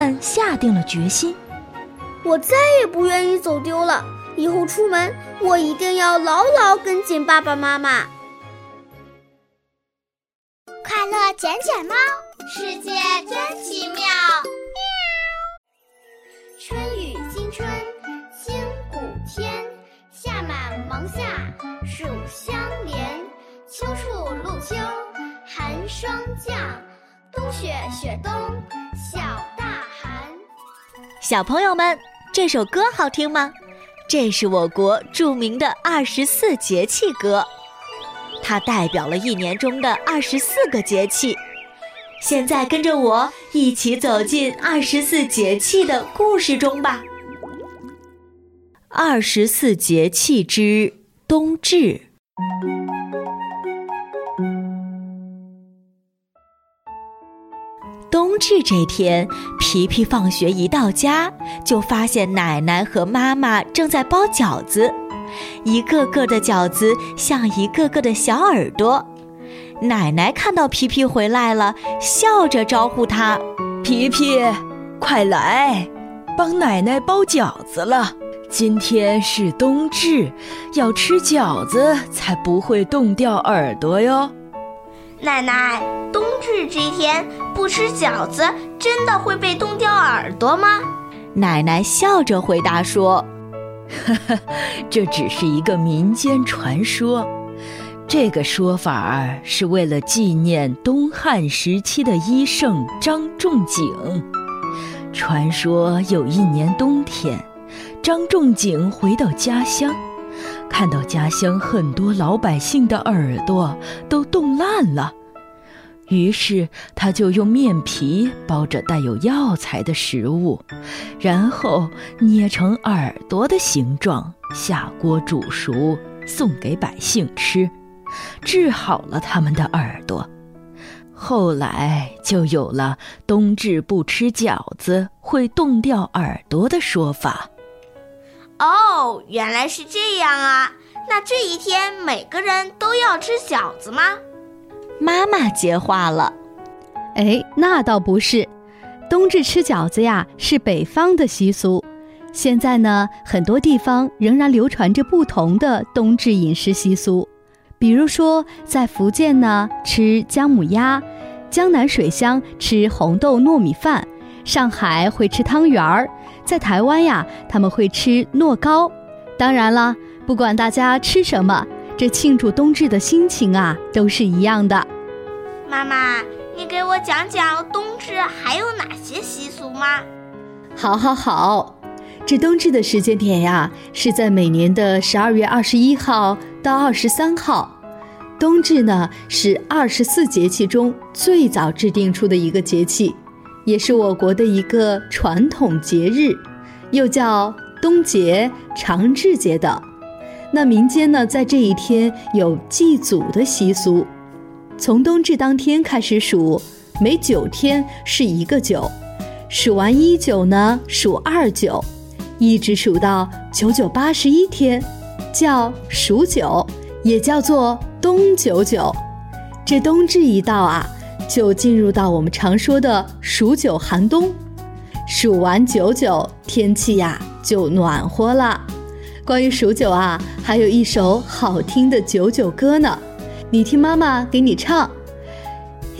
下定了决心， 我再也不愿意走丢了，以后出门我一定要牢牢跟紧爸爸妈妈。 快乐捡捡猫，世界真奇妙。春雨惊春清谷天，夏满芒夏暑相连，秋处露秋寒霜降，冬雪雪冬小大寒。 小朋友们，这首歌好听吗？这是我国著名的24节气歌，它代表了一年中的24个节气。现在跟着我一起走进24节气的故事中吧。24节气之冬至。冬至这天，皮皮放学一到家，就发现奶奶和妈妈正在包饺子，一个个的饺子像一个个的小耳朵。奶奶看到皮皮回来了，笑着招呼他： 皮皮，快来，帮奶奶包饺子了。今天是冬至，要吃饺子才不会冻掉耳朵哟。 奶奶，冬至这天不吃饺子，真的会被冻掉耳朵吗？ 奶奶笑着回答说： 这只是一个民间传说。这个说法是为了纪念东汉时期的医圣张仲景。传说有一年冬天，张仲景回到家乡，看到家乡很多老百姓的耳朵都冻烂了，于是他就用面皮包着带有药材的食物，然后捏成耳朵的形状，下锅煮熟，送给百姓吃，治好了他们的耳朵。后来就有了冬至不吃饺子会冻掉耳朵的说法。 哦，原来是这样啊！那这一天每个人都要吃饺子吗？ 妈妈接话了： 那倒不是，冬至吃饺子呀是北方的习俗，现在呢很多地方仍然流传着不同的冬至饮食习俗。比如说在福建呢吃姜母鸭，江南水乡吃红豆糯米饭，上海会吃汤圆儿，在台湾呀他们会吃糯糕。当然了，不管大家吃什么，这庆祝冬至的心情啊都是一样的。 妈妈，你给我讲讲冬至还有哪些习俗吗？ 好，这冬至的时间点呀是在每年的12月21号到23号。冬至呢是24节气中最早制定出的一个节气，也是我国的一个传统节日，又叫冬节、长至节等。那民间呢在这一天有祭祖的习俗，从冬至当天开始数，每9天是一个9，数完19呢数29，一直数到9981天，叫数9，也叫做冬99。这冬至一到啊，就进入到我们常说的数9寒冬，数完99，天气呀就暖和了。关于数9啊，还有一首好听的99歌呢，你听妈妈给你唱。